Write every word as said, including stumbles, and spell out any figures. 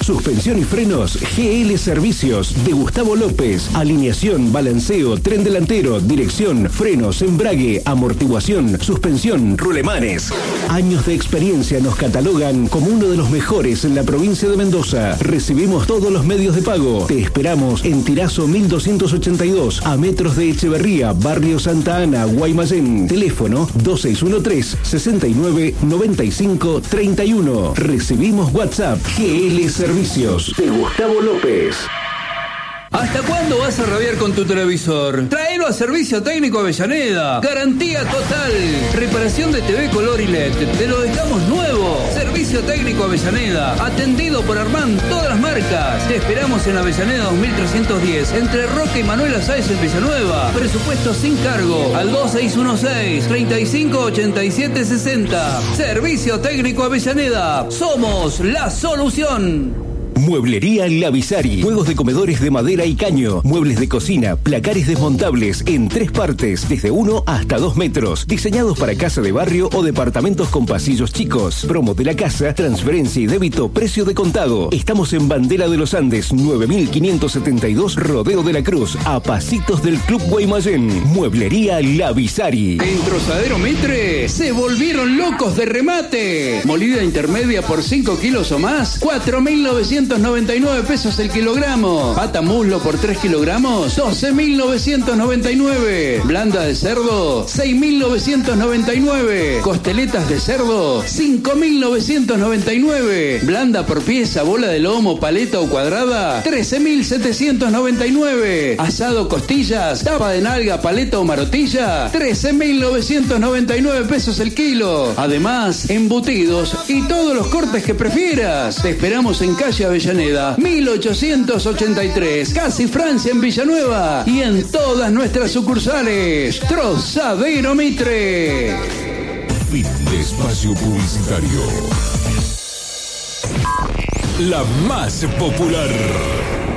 Suspensión y frenos G L Servicios de Gustavo López. Alineación, balanceo, tren delantero, dirección, frenos, embrague, amortiguación, suspensión, rulemanes. Años de experiencia nos catalogan como uno de los mejores en la provincia de Mendoza. Recibimos todos los medios de pago. Te esperamos en Tirazo mil doscientos ochenta y dos, a metros de Echeverría, Barrio Santa Ana, Guaymallén. Teléfono dos seis uno tres, sesenta y nueve, noventa y cinco, treinta y uno. Recibimos WhatsApp. G L Servicios de Gustavo López. ¿Hasta cuándo vas a rabiar con tu televisor? Tráelo a Servicio Técnico Avellaneda. Garantía total. Reparación de T V color y L E D. Te lo dejamos nuevo. Servicio Técnico Avellaneda. Atendido por Armand, todas las marcas. Te esperamos en Avellaneda dos mil trescientos diez. Entre Roca y Manuela Sáez en Villanueva. Presupuesto sin cargo. Al dos seis uno seis, treinta y cinco, ochenta y siete sesenta. Servicio Técnico Avellaneda. Somos la solución. Mueblería La Visari. Juegos de comedores de madera y caño. Muebles de cocina. Placares desmontables en tres partes. Desde uno hasta dos metros. Diseñados para casa de barrio o departamentos con pasillos chicos. Promo de la casa. Transferencia y débito. Precio de contado. Estamos en Bandera de los Andes. nueve mil quinientos setenta y dos Rodeo de la Cruz. A pasitos del Club Guaymallén. Mueblería La Visari. En Trozadero Mitre se volvieron locos de remate. Molida intermedia por cinco kilos o más. cuatro mil novecientos noventa y nueve pesos el kilogramo. Pata muslo por tres kilogramos, doce mil novecientos noventa y nueve. Blanda de cerdo, seis mil novecientos noventa y nueve. Costeletas de cerdo, cinco mil novecientos noventa y nueve. Blanda por pieza, bola de lomo, paleta o cuadrada, trece mil setecientos noventa y nueve. Asado costillas, tapa de nalga, paleta o marotilla, trece mil novecientos noventa y nueve pesos el kilo. Además, embutidos y todos los cortes que prefieras. Te esperamos en calle Avellaneda, mil ochocientos ochenta y tres, casi Francia en Villanueva y en todas nuestras sucursales. Trozadero Mitre. Fin de espacio publicitario. La más popular.